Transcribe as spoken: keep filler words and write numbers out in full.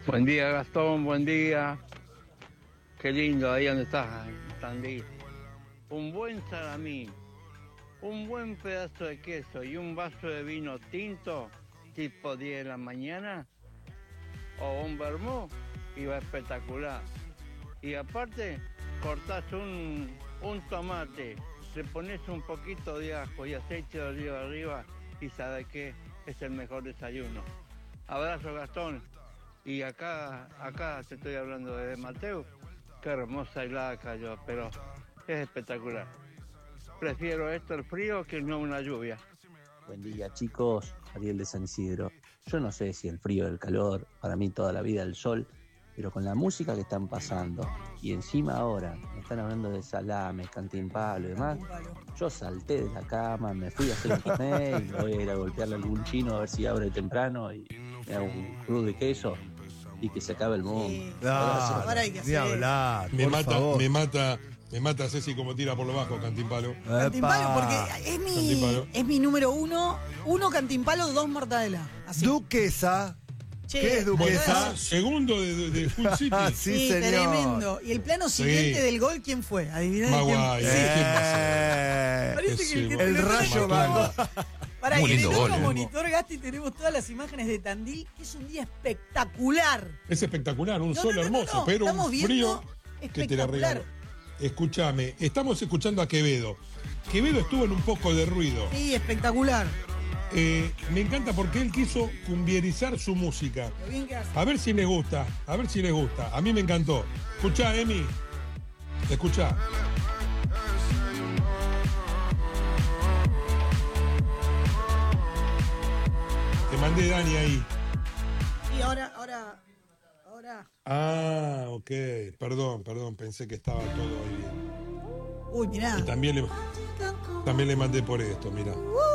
Buen día, Gastón, buen día. Qué lindo ahí donde estás, Tandil. Un buen salamín, un buen pedazo de queso y un vaso de vino tinto, tipo diez de la mañana, o un vermú, y va espectacular. Y aparte, cortás un, un tomate, le pones un poquito de ajo y aceite de oliva arriba, y sabes que es el mejor desayuno. Abrazo, Gastón. Y acá, acá te estoy hablando de Mateo. Qué hermosa helada cayó, pero es espectacular. Prefiero esto, el frío, que no una lluvia. Buen día, chicos. Ariel de San Isidro. Yo no sé si el frío o el calor, para mí toda la vida el sol, pero con la música que están pasando y encima ahora me están hablando de salame, cantimpalo y demás, yo salté de la cama, me fui a hacer un café y me voy a ir a golpearle a algún chino a ver si abre temprano y me hago un cruz de queso y que se acabe el mundo. Sí. Ah, Ahora hay que ni hacer. hablar, Me por mata, favor. me mata, me mata Ceci como tira por lo bajo, Cantimpalo. Cantimpalo, Epa. porque es mi, Cantimpalo. es mi número uno. Uno Cantimpalo, dos mortadela. Así. Duquesa. Che, ¿Qué es Duquesa? mortadela- Segundo de, de, de Full City. Ah, Sí, sí, señor. tremendo. Y el plano siguiente Sí. del gol, ¿quién fue? Adiviná de quién. Maguire. Sí. ¿Quién va a ser? Eh, Parece que el, que Ese el te lo rayo tenemos- Mago. Para Muy que en el lindo otro gol, eh. monitor, Gasti, tenemos todas las imágenes de Tandil, que es un día espectacular. Es espectacular, un No, sol no, no, no, hermoso, no. pero Estamos un viendo frío que te la espectacular. regalo. Escúchame, estamos escuchando a Quevedo. Quevedo estuvo en un poco de ruido. Sí, espectacular. Eh, me encanta porque él quiso cumbierizar su música. Lo bien que hace. A ver si les gusta, a ver si les gusta. A mí me encantó. Escuchá, Emi. Escuchá. Te mandé Dani ahí. Y ahora, ahora, ahora. Ah, ok. Perdón, perdón. Pensé que estaba todo ahí bien. Uy, mirá. Y también le, también le mandé por esto, mira. Uh,